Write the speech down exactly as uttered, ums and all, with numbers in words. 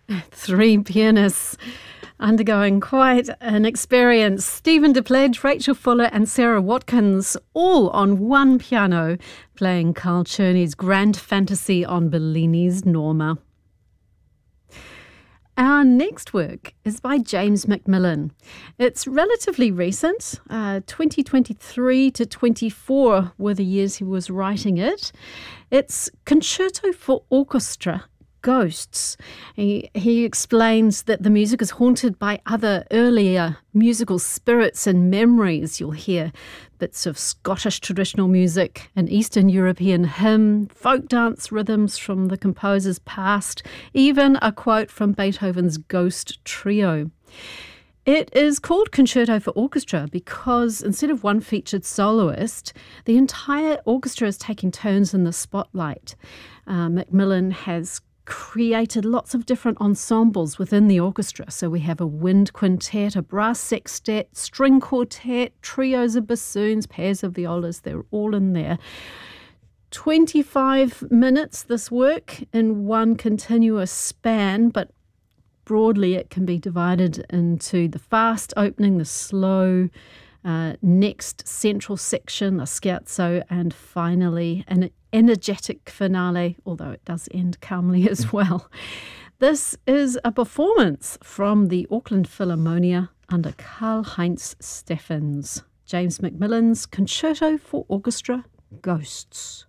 Three pianists undergoing quite an experience. Stephen DePledge, Rachel Fuller and Sarah Watkins, all on one piano, playing Carl Czerny's Grand Fantasy on Bellini's Norma. Our next work is by James Macmillan. It's relatively recent. Uh, twenty twenty-three to twenty-four were the years he was writing it. It's Concerto for Orchestra, Ghosts. He, he explains that the music is haunted by other earlier musical spirits and memories. You'll hear bits of Scottish traditional music, an Eastern European hymn, folk dance rhythms from the composer's past, even a quote from Beethoven's Ghost Trio. It is called Concerto for Orchestra because instead of one featured soloist, the entire orchestra is taking turns in the spotlight. Uh, Macmillan has created lots of different ensembles within the orchestra. So we have a wind quintet, a brass sextet, string quartet, trios of bassoons, pairs of violas. They're all in there. twenty-five minutes, this work, in one continuous span, but broadly it can be divided into the fast opening, the slow uh, next central section, a scherzo, and finally an energetic finale, although it does end calmly as well. This is a performance from the Auckland Philharmonia under Karl-Heinz Steffens. James Macmillan's Concerto for Orchestra, Ghosts.